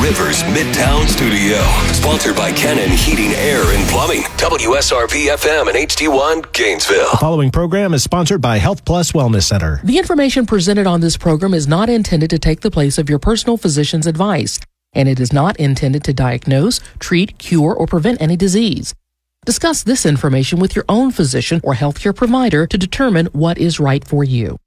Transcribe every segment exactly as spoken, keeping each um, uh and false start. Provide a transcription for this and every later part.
Rivers Midtown Studio. Sponsored by Kennan Heating, Air, and Plumbing. W S R P F M and H D one Gainesville. The following program is sponsored by Health Plus Wellness Center. The information presented on this program is not intended to take the place of your personal physician's advice, and it is not intended to diagnose, treat, cure, or prevent any disease. Discuss this information with your own physician or healthcare provider to determine what is right for you.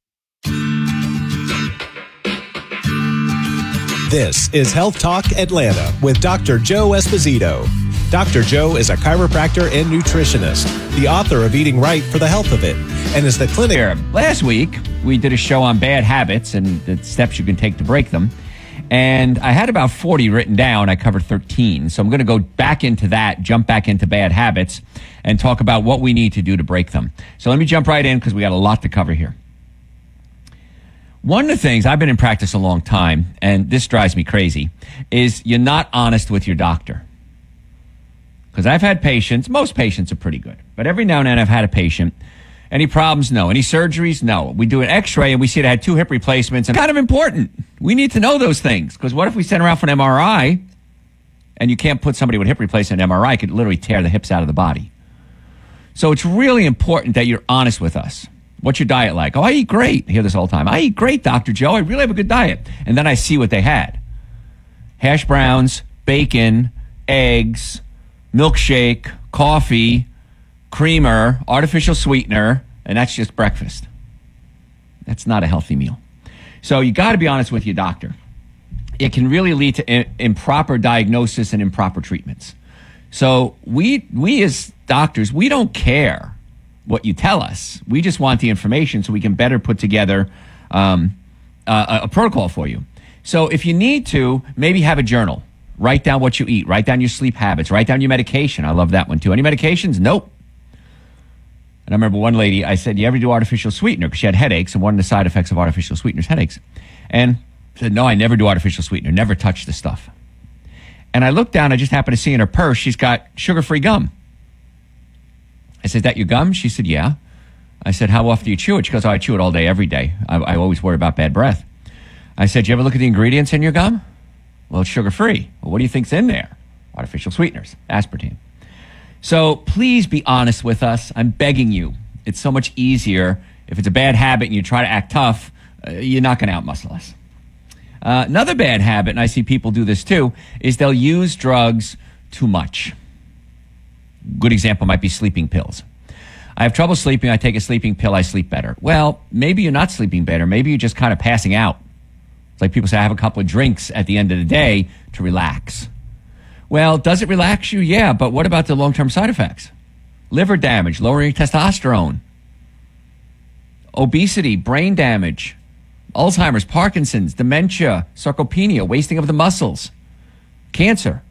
This is Health Talk Atlanta with Doctor Joe Esposito. Doctor Joe is a chiropractor and nutritionist, the author of Eating Right for the Health of It, and is the clinic. Last week, we did a show on bad habits and the steps you can take to break them. And I had about forty written down. I covered thirteen. So I'm going to go back into that, jump back into bad habits, and talk about what we need to do to break them. So let me jump right in because we got a lot to cover here. One of the things, I've been in practice a long time, and this drives me crazy, is you're not honest with your doctor. Because I've had patients, most patients are pretty good, but every now and then I've had a patient. Any problems? No. Any surgeries? No. We do an x-ray and we see they had two hip replacements, and kind of important. We need to know those things, because what if we send her out for an M R I and you can't put somebody with hip replacement in an M R I, could literally tear the hips out of the body. So it's really important that you're honest with us. What's your diet like? Oh, I eat great. I hear this all the time. I eat great, Doctor Joe. I really have a good diet. And then I see what they had. Hash browns, bacon, eggs, milkshake, coffee, creamer, artificial sweetener, and that's just breakfast. That's not a healthy meal. So you got to be honest with your doctor. It can really lead to I- improper diagnosis and improper treatments. So we we as doctors, we don't care what you tell us. We just want the information so we can better put together um, a, a protocol for you. So if you need to, maybe have a journal. Write down what you eat. Write down your sleep habits. Write down your medication. I love that one too. Any medications? Nope. And I remember one lady, I said, you ever do artificial sweetener? Because she had headaches, and one of the side effects of artificial sweetener is headaches. And I said, no, I never do artificial sweetener. Never touch the stuff. And I looked down, I just happened to see in her purse, she's got sugar-free gum. I said, is that your gum? She said, yeah. I said, how often do you chew it? She goes, oh, I chew it all day, every day. I, I always worry about bad breath. I said, you ever look at the ingredients in your gum? Well, it's sugar-free. Well, what do you think's in there? Artificial sweeteners, aspartame. So please be honest with us. I'm begging you. It's so much easier. If it's a bad habit and you try to act tough, uh, you're not going to outmuscle us. Uh, another bad habit, and I see people do this too, is they'll use drugs too much. Good example might be sleeping pills. I have trouble sleeping. I take a sleeping pill. I sleep better. Well, maybe you're not sleeping better. Maybe you're just kind of passing out. It's like people say, I have a couple of drinks at the end of the day to relax. Well, does it relax you? Yeah, but what about the long-term side effects? Liver damage, lowering testosterone, obesity, brain damage, Alzheimer's, Parkinson's, dementia, sarcopenia, wasting of the muscles, cancer.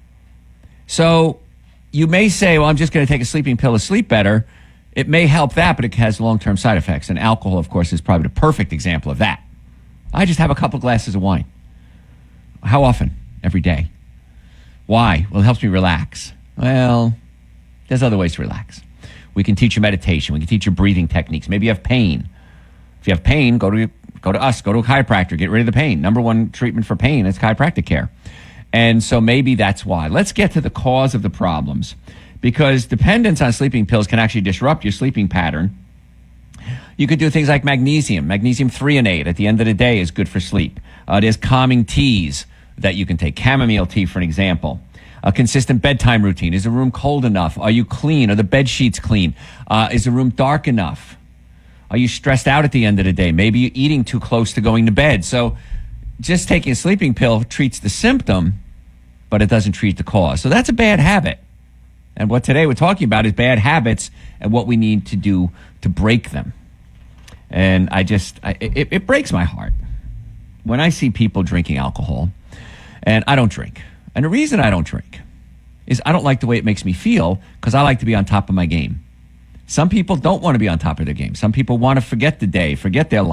So you may say, well, I'm just going to take a sleeping pill to sleep better. It may help that, but it has long-term side effects. And alcohol, of course, is probably the perfect example of that. I just have a couple glasses of wine. How often? Every day. Why? Well, it helps me relax. Well, there's other ways to relax. We can teach you meditation. We can teach you breathing techniques. Maybe you have pain. If you have pain, go to go to us. Go to a chiropractor. Get rid of the pain. Number one treatment for pain is chiropractic care. And so maybe that's why. Let's get to the cause of the problems, because dependence on sleeping pills can actually disrupt your sleeping pattern. You could do things like magnesium. Magnesium threonate at the end of the day is good for sleep. Uh, there's calming teas that you can take. Chamomile tea, for an example. A consistent bedtime routine. Is the room cold enough? Are you clean? Are the bed sheets clean? Uh, is the room dark enough? Are you stressed out at the end of the day? Maybe you're eating too close to going to bed. So just taking a sleeping pill treats the symptom, but it doesn't treat the cause. So that's a bad habit. And what today we're talking about is bad habits and what we need to do to break them. And I just, I, it, it breaks my heart when I see people drinking alcohol, and I don't drink. And the reason I don't drink is I don't like the way it makes me feel, because I like to be on top of my game. Some people don't want to be on top of their game. Some people want to forget the day, forget their life.